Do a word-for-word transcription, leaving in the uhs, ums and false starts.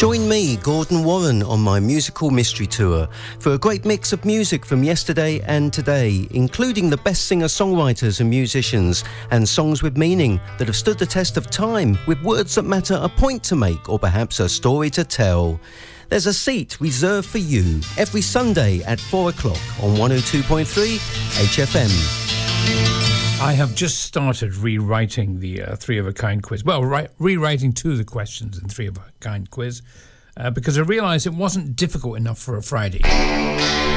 Join me, Gordon Warren, on my musical mystery tour for a great mix of music from yesterday and today, including the best singer-songwriters and musicians, and songs with meaning that have stood the test of time, with words that matter, a point to make, or perhaps a story to tell. There's a seat reserved for you every Sunday at four o'clock on one oh two point three H F M. I have just started rewriting the uh, Three of a Kind quiz. Well, ri- rewriting two of the questions in Three of a Kind quiz uh, because I realised it wasn't difficult enough for a Friday.